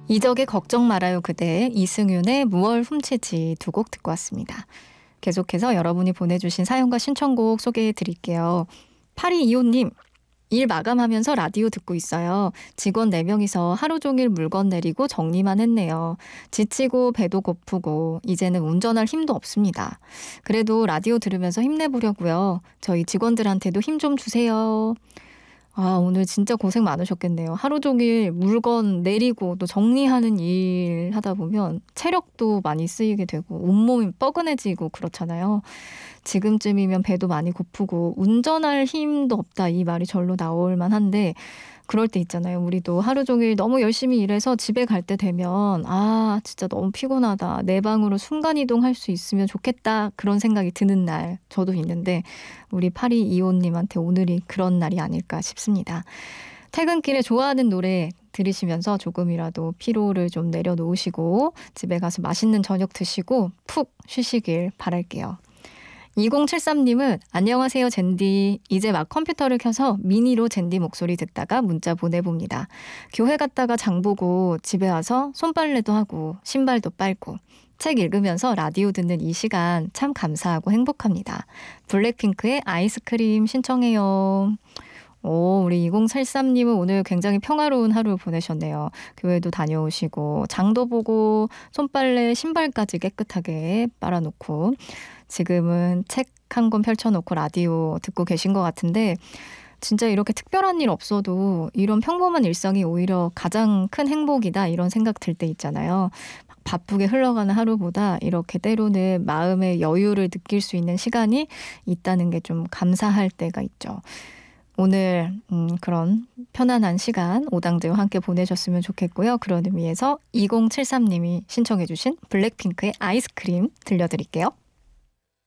이적의 걱정 말아요 그대, 이승윤의 무얼 훔치지 두 곡 듣고 왔습니다. 계속해서 여러분이 보내주신 사연과 신청곡 소개해 드릴게요. 8225님, 일 마감하면서 라디오 듣고 있어요. 직원 4명이서 하루 종일 물건 내리고 정리만 했네요. 지치고 배도 고프고 이제는 운전할 힘도 없습니다. 그래도 라디오 들으면서 힘내보려고요. 저희 직원들한테도 힘 좀 주세요. 오늘 진짜 고생 많으셨겠네요. 하루 종일 물건 내리고 또 정리하는 일 하다 보면 체력도 많이 쓰이게 되고 온몸이 뻐근해지고 그렇잖아요. 지금쯤이면 배도 많이 고프고 운전할 힘도 없다 이 말이 절로 나올 만한데 그럴 때 있잖아요. 우리도 하루 종일 너무 열심히 일해서 집에 갈 때 되면 진짜 너무 피곤하다. 내 방으로 순간이동할 수 있으면 좋겠다. 그런 생각이 드는 날 저도 있는데 우리 8225님한테 오늘이 그런 날이 아닐까 싶습니다. 퇴근길에 좋아하는 노래 들으시면서 조금이라도 피로를 좀 내려놓으시고 집에 가서 맛있는 저녁 드시고 푹 쉬시길 바랄게요. 2073님은 안녕하세요 젠디. 이제 막 컴퓨터를 켜서 미니로 젠디 목소리 듣다가 문자 보내봅니다. 교회 갔다가 장 보고 집에 와서 손빨래도 하고 신발도 빨고 책 읽으면서 라디오 듣는 이 시간 참 감사하고 행복합니다. 블랙핑크의 아이스크림 신청해요. 우리 2073님은 오늘 굉장히 평화로운 하루 보내셨네요. 교회도 다녀오시고 장도 보고 손빨래 신발까지 깨끗하게 빨아놓고 지금은 책 한 권 펼쳐놓고 라디오 듣고 계신 것 같은데 진짜 이렇게 특별한 일 없어도 이런 평범한 일상이 오히려 가장 큰 행복이다 이런 생각 들 때 있잖아요. 막 바쁘게 흘러가는 하루보다 이렇게 때로는 마음의 여유를 느낄 수 있는 시간이 있다는 게 좀 감사할 때가 있죠. 오늘 그런 편안한 시간 오당제와 함께 보내셨으면 좋겠고요. 그런 의미에서 2073님이 신청해 주신 블랙핑크의 아이스크림 들려드릴게요.